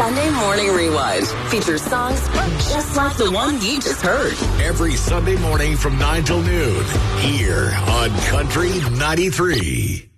Sunday Morning Rewind features songs just like the one you just heard. Every Sunday morning from 9 till noon here on Country 93.